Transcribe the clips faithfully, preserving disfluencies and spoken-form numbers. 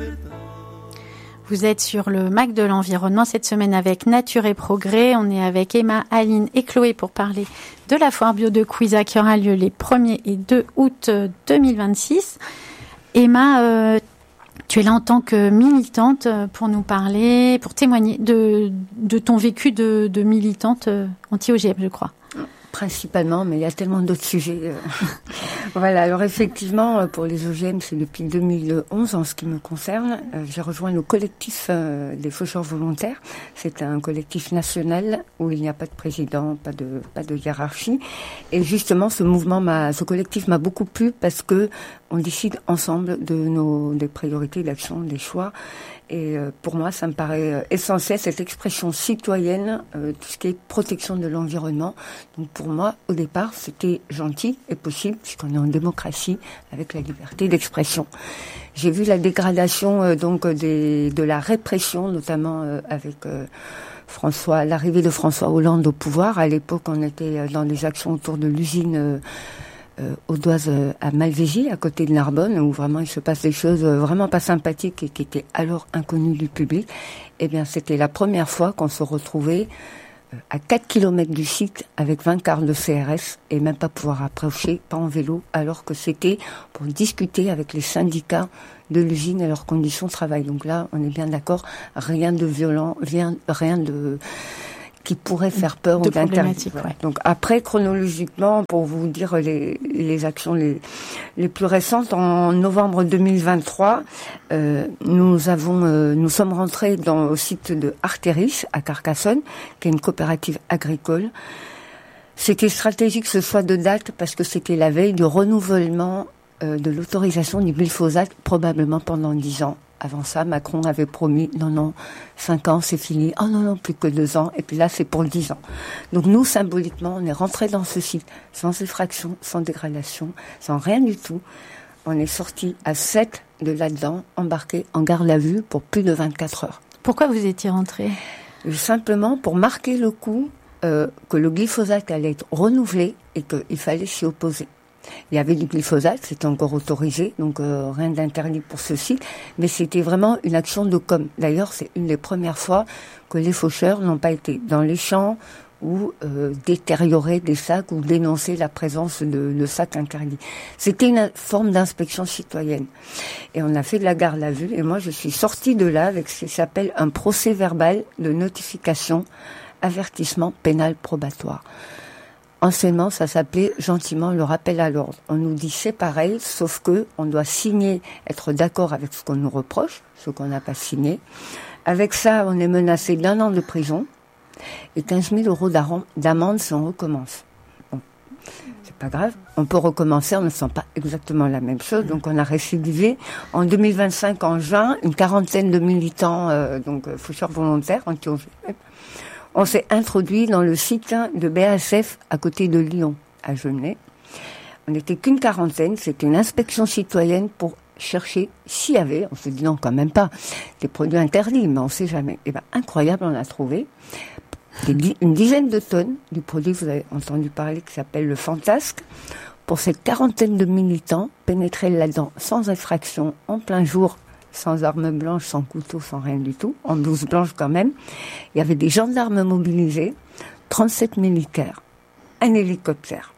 Vous êtes sur le M A C de l'environnement cette semaine avec Nature et Progrès. On est avec Emma, Aline et Chloé pour parler de la foire bio de Cuisa qui aura lieu les premier et deux août deux mille vingt-six. Emma, euh, tu es là en tant que militante pour nous parler, pour témoigner de, de ton vécu de, de militante anti-O G M, je crois. Principalement, mais il y a tellement d'autres sujets. Voilà, alors effectivement, pour les O G M, c'est depuis deux mille onze en ce qui me concerne. J'ai rejoint le collectif des faucheurs volontaires. C'est un collectif national où il n'y a pas de président, pas de pas de hiérarchie. Et justement, ce mouvement m'a, ce collectif m'a beaucoup plu parce que on décide ensemble de nos des priorités d'action, des choix. Et euh, pour moi, ça me paraît euh, essentiel, cette expression citoyenne, euh, tout ce qui est protection de l'environnement. Donc pour moi, au départ, c'était gentil et possible, puisqu'on est en démocratie, avec la liberté d'expression. J'ai vu la dégradation euh, donc des, de la répression, notamment euh, avec euh, François, l'arrivée de François Hollande au pouvoir. À l'époque, on était dans des actions autour de l'usine euh, Euh, Audoise euh, à Malvégie, à côté de Narbonne, où vraiment il se passe des choses euh, vraiment pas sympathiques et qui étaient alors inconnues du public. Eh bien, c'était la première fois qu'on se retrouvait euh, à quatre kilomètres du site avec vingt cars de C R S et même pas pouvoir approcher, pas en vélo, alors que c'était pour discuter avec les syndicats de l'usine et leurs conditions de travail. Donc là, on est bien d'accord, rien de violent, rien, rien de qui pourrait faire peur de ou d'interdire. Ouais. Donc après, chronologiquement, pour vous dire les, les actions les, les plus récentes, en novembre deux mille vingt-trois, euh, nous avons, euh, nous sommes rentrés dans au site de Arteris à Carcassonne, qui est une coopérative agricole. C'était stratégique ce choix de date parce que c'était la veille du renouvellement euh, de l'autorisation du glyphosate, probablement pendant dix ans. Avant ça, Macron avait promis, non, non, cinq ans, c'est fini. Oh non, non, plus que deux ans. Et puis là, c'est pour dix ans. Donc nous, symboliquement, on est rentrés dans ce site sans effraction, sans dégradation, sans rien du tout. On est sortis à sept de là-dedans, embarqués en garde à vue pour plus de vingt-quatre heures. Pourquoi vous étiez rentrés ? Simplement pour marquer le coup euh, que le glyphosate allait être renouvelé et qu'il fallait s'y opposer. Il y avait du glyphosate, c'était encore autorisé, donc euh, rien d'interdit pour ceci, mais c'était vraiment une action de com. D'ailleurs, c'est une des premières fois que les faucheurs n'ont pas été dans les champs ou euh, détériorer des sacs ou dénoncer la présence de, de sacs interdits. C'était une forme d'inspection citoyenne. Et on a fait de la garde à vue, et moi je suis sortie de là avec ce qui s'appelle un procès verbal de notification, avertissement pénal probatoire. Anciennement, ça s'appelait gentiment le rappel à l'ordre. On nous dit c'est pareil, sauf que on doit signer, être d'accord avec ce qu'on nous reproche, ce qu'on n'a pas signé. Avec ça, on est menacé d'un an de prison et quinze mille euros d'amende si on recommence. Bon, c'est pas grave. On peut recommencer, on ne sent pas exactement la même chose. Donc on a récidivé. En deux mille vingt-cinq, en juin, une quarantaine de militants, euh, donc faucheurs volontaires, anti-O G M, on s'est introduit dans le site de B A S F à côté de Lyon, à Genève. On n'était qu'une quarantaine, c'était une inspection citoyenne pour chercher s'il y avait, on se dit non quand même pas, des produits interdits, mais on sait jamais. Et ben incroyable, on a trouvé des, une dizaine de tonnes du produit, vous avez entendu parler, qui s'appelle le Fantasque. Pour cette quarantaine de militants, pénétrer là-dedans sans infraction, en plein jour, sans armes blanches, sans couteau, sans rien du tout, en blouse blanche quand même. Il y avait des gendarmes mobilisés, trente-sept militaires, un hélicoptère.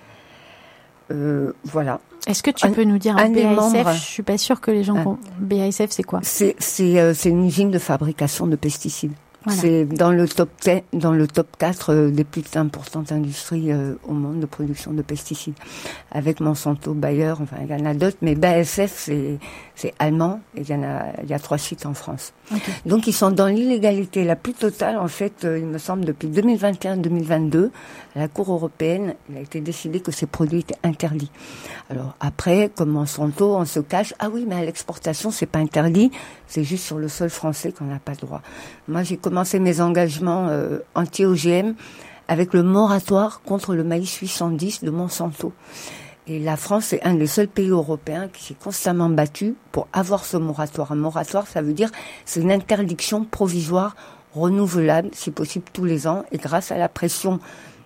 Euh, voilà. Est-ce que tu un, peux nous dire un B A S F membres, je suis pas sûre que les gens... Un, B A S F, c'est quoi ? C'est, c'est, euh, c'est une usine de fabrication de pesticides. Voilà. C'est dans le top dix, dans le top quatre euh, des plus importantes industries euh, au monde de production de pesticides. Avec Monsanto, Bayer, enfin il y en a d'autres, mais B A S F c'est c'est allemand et il y en a il y a trois sites en France. Okay. Donc ils sont dans l'illégalité la plus totale en fait, euh, il me semble depuis deux mille vingt et un deux mille vingt-deux, à la Cour européenne, il a été décidé que ces produits étaient interdits. Alors après, comme Monsanto, on se cache, ah oui, mais à l'exportation c'est pas interdit, c'est juste sur le sol français qu'on n'a pas le droit. Moi j'ai commencé mes engagements euh, anti-O G M avec le moratoire contre le maïs huit cent dix de Monsanto. Et la France est un des seuls pays européens qui s'est constamment battu pour avoir ce moratoire. Un moratoire, ça veut dire c'est une interdiction provisoire renouvelable, si possible tous les ans. Et grâce à la pression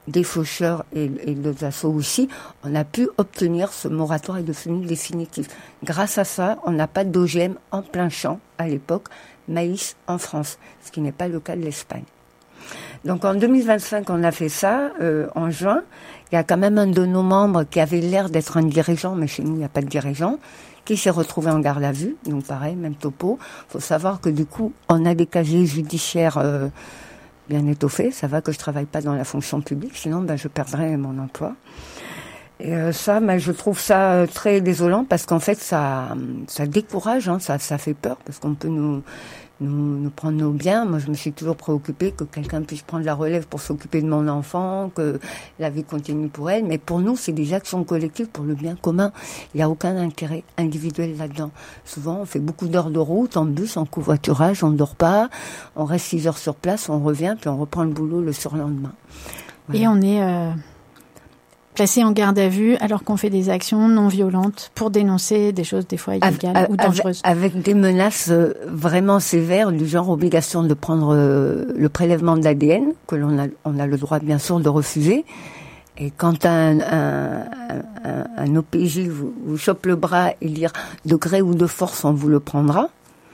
des faucheurs et, et des assos aussi, on a pu obtenir ce moratoire est devenu définitif. Grâce à ça, on n'a pas d'O G M en plein champ à l'époque, maïs en France, ce qui n'est pas le cas de l'Espagne. Donc en deux mille vingt-cinq, on a fait ça, euh, en juin. Il y a quand même un de nos membres qui avait l'air d'être un dirigeant, mais chez nous, il n'y a pas de dirigeant, qui s'est retrouvé en garde à vue. Donc pareil, même topo. Faut savoir que du coup, on a des casiers judiciaires euh, bien étoffés. Ça va que je travaille pas dans la fonction publique, sinon ben, je perdrais mon emploi. Et euh, ça, ben, je trouve ça euh, très désolant parce qu'en fait, ça, ça décourage, hein, ça, ça fait peur parce qu'on peut nous... Nous, nous prendre nos biens. Moi, je me suis toujours préoccupée que quelqu'un puisse prendre la relève pour s'occuper de mon enfant, que la vie continue pour elle. Mais pour nous, c'est des actions collectives pour le bien commun. Il n'y a aucun intérêt individuel là-dedans. Souvent, on fait beaucoup d'heures de route, en bus, en covoiturage, on ne dort pas, on reste six heures sur place, on revient, puis on reprend le boulot le surlendemain. Voilà. Et on est euh, placé en garde à vue alors qu'on fait des actions non violentes pour dénoncer des choses des fois illégales avec, ou dangereuses. Avec, avec des menaces euh, vraiment sévères, du genre obligation de prendre euh, le prélèvement de l'A D N, que l'on a, on a le droit bien sûr de refuser. Et quand un, un, un, un O P J vous, vous chope le bras et dire de gré ou de force on vous le prendra,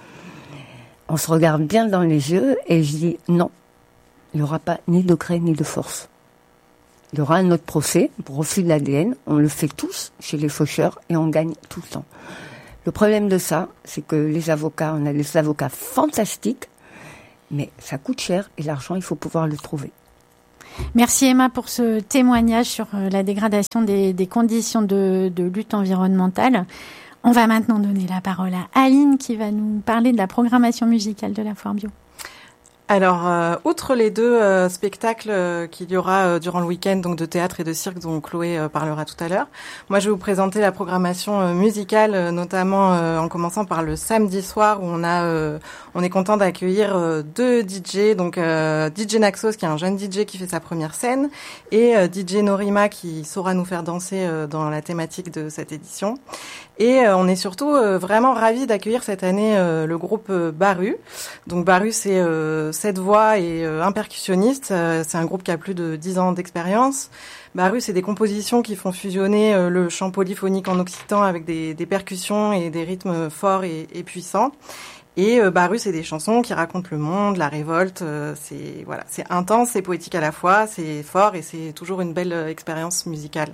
on se regarde bien dans les yeux et je dis non, il n'y aura pas ni de gré ni de force. Il y aura un autre procès pour refus de l'A D N. On le fait tous chez les faucheurs et on gagne tout le temps. Le problème de ça, c'est que les avocats, on a des avocats fantastiques, mais ça coûte cher et l'argent, il faut pouvoir le trouver. Merci Emma pour ce témoignage sur la dégradation des, des conditions de, de lutte environnementale. On va maintenant donner la parole à Aline qui va nous parler de la programmation musicale de la Foire Bio. Alors, euh, outre les deux euh, spectacles euh, qu'il y aura euh, durant le week-end, donc de théâtre et de cirque dont Chloé euh, parlera tout à l'heure, moi je vais vous présenter la programmation euh, musicale, euh, notamment euh, en commençant par le samedi soir où on a, euh, on est content d'accueillir euh, deux D J, donc euh, D J Naxos qui est un jeune D J qui fait sa première scène et euh, D J Norima qui saura nous faire danser euh, dans la thématique de cette édition. Et euh, on est surtout euh, vraiment ravis d'accueillir cette année euh, le groupe euh, Baru. Donc Baru, c'est euh, sept voix et euh, un percussionniste. Euh, c'est un groupe qui a plus de dix ans d'expérience. Baru, c'est des compositions qui font fusionner euh, le chant polyphonique en occitan avec des, des percussions et des rythmes forts et, et puissants. Et euh, Baru, c'est des chansons qui racontent le monde, la révolte. Euh, c'est voilà, c'est intense, c'est poétique à la fois, c'est fort et c'est toujours une belle euh, expérience musicale.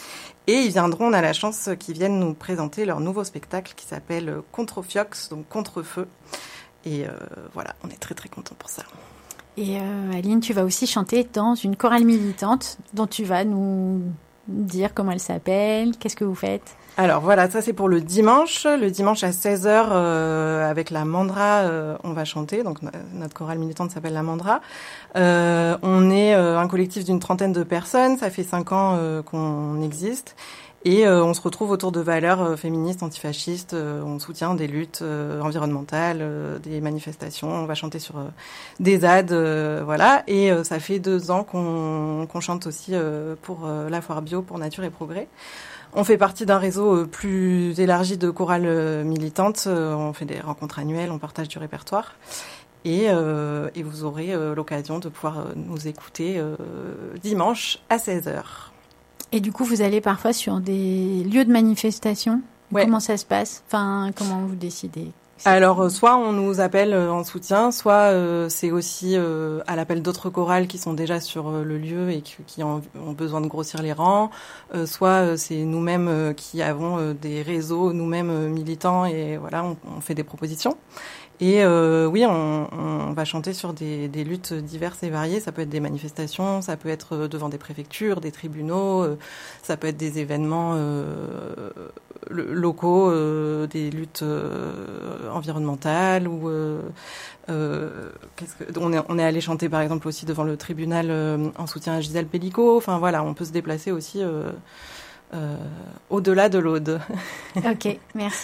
Et ils viendront, on a la chance qu'ils viennent nous présenter leur nouveau spectacle qui s'appelle Contrefiox, donc Contre-feu. Et euh, voilà, on est très très contents pour ça. Et euh, Aline, tu vas aussi chanter dans une chorale militante dont tu vas nous dire comment elle s'appelle, qu'est-ce que vous faites ? Alors voilà, ça c'est pour le dimanche. Le dimanche à seize heures, euh, avec la Mandra, euh, on va chanter. Donc notre chorale militante s'appelle la Mandra. Euh, on est euh, un collectif d'une trentaine de personnes. Ça fait cinq ans euh, qu'on existe. Et euh, on se retrouve autour de valeurs euh, féministes, antifascistes. Euh, on soutient des luttes euh, environnementales, euh, des manifestations. On va chanter sur euh, des Z A D, euh, voilà. Et euh, ça fait deux ans qu'on, qu'on chante aussi euh, pour euh, la Foire Bio, pour Nature et Progrès. On fait partie d'un réseau plus élargi de chorales militantes. On fait des rencontres annuelles, on partage du répertoire. Et, euh, et vous aurez euh, l'occasion de pouvoir nous écouter euh, dimanche à seize heures. Et du coup, vous allez parfois sur des lieux de manifestation. Ouais. Comment ça se passe ? Enfin, comment vous décidez ? Alors, soit on nous appelle en soutien, soit euh, c'est aussi euh, à l'appel d'autres chorales qui sont déjà sur euh, le lieu et qui, qui ont, ont besoin de grossir les rangs, euh, soit euh, c'est nous-mêmes euh, qui avons euh, des réseaux, nous-mêmes euh, militants, et voilà, on, on fait des propositions. Et euh, oui, on, on va chanter sur des, des luttes diverses et variées. Ça peut être des manifestations, ça peut être devant des préfectures, des tribunaux, euh, ça peut être des événements euh, locaux, euh, des luttes euh, environnementales. Ou euh, euh, qu'est-ce que on est, on est allé chanter par exemple aussi devant le tribunal euh, en soutien à Gisèle Pellicot. Enfin voilà, on peut se déplacer aussi euh, euh, au-delà de l'Aude. Ok, merci.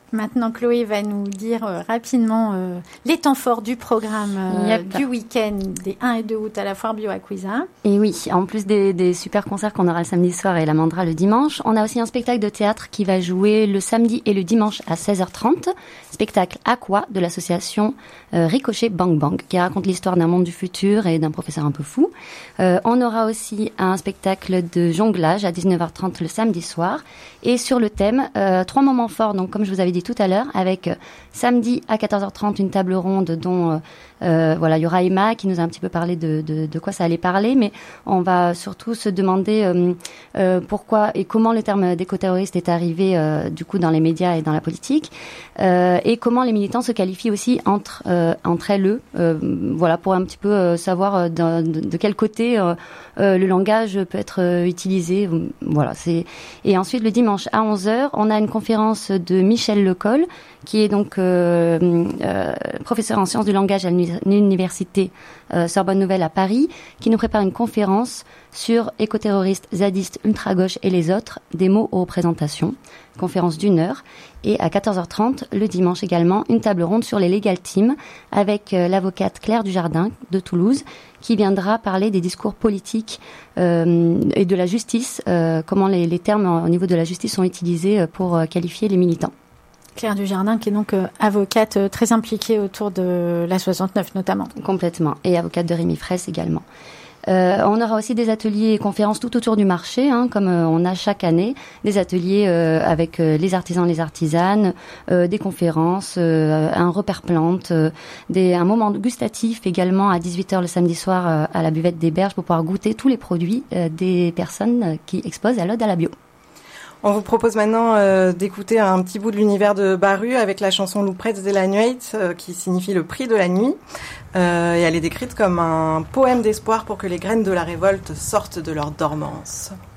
Maintenant, Chloé va nous dire euh, rapidement euh, les temps forts du programme euh, yep. du week-end des un et deux août à la Foire Bio à Cuisa. Et oui, en plus des, des super concerts qu'on aura le samedi soir et la Mandra le dimanche, on a aussi un spectacle de théâtre qui va jouer le samedi et le dimanche à seize heures trente. Spectacle Aqua de l'association euh, Ricochet Bang Bang, qui raconte l'histoire d'un monde du futur et d'un professeur un peu fou. Euh, on aura aussi un spectacle de jonglage à dix-neuf heures trente le samedi soir. Et sur le thème, euh, trois moments forts, donc comme je vous avais dit tout à l'heure, avec euh, samedi à quatorze heures trente une table ronde dont euh, euh, voilà, il y aura Emma qui nous a un petit peu parlé de, de, de quoi ça allait parler, mais on va surtout se demander euh, euh, pourquoi et comment le terme d'éco-terroriste est arrivé euh, du coup dans les médias et dans la politique, euh, et comment les militants se qualifient aussi entre euh, entre elles, euh, voilà, pour un petit peu euh, savoir de, de, de quel côté euh, euh, le langage peut être euh, utilisé, voilà. C'est et ensuite le dimanche à onze heures, on a une conférence de Michel Lecol, qui est donc euh, euh, professeur en sciences du langage à l'université euh, Sorbonne Nouvelle à Paris, qui nous prépare une conférence sur écoterroristes, zadistes, ultra-gauche et les autres, des mots aux représentations. Conférence d'une heure. Et à quatorze heures trente, le dimanche également, une table ronde sur les legal teams avec euh, l'avocate Claire Dujardin de Toulouse, qui viendra parler des discours politiques euh, et de la justice, euh, comment les, les termes au niveau de la justice sont utilisés pour euh, qualifier les militants. Claire Dujardin, qui est donc euh, avocate euh, très impliquée autour de la soixante-neuf notamment. Complètement. Et avocate de Rémi Fraisse également. Euh, on aura aussi des ateliers et conférences tout autour du marché, hein, comme euh, on a chaque année, des ateliers euh, avec euh, les artisans, les artisanes, euh, des conférences, euh, un repère plante, euh, des, un moment gustatif également à dix-huit heures le samedi soir euh, à la buvette des Berges pour pouvoir goûter tous les produits euh, des personnes euh, qui exposent à l'Ode à la Bio. On vous propose maintenant euh, d'écouter un petit bout de l'univers de Baru avec la chanson Louprez de la Nuit, euh, qui signifie le prix de la nuit. Euh, et elle est décrite comme un poème d'espoir pour que les graines de la révolte sortent de leur dormance.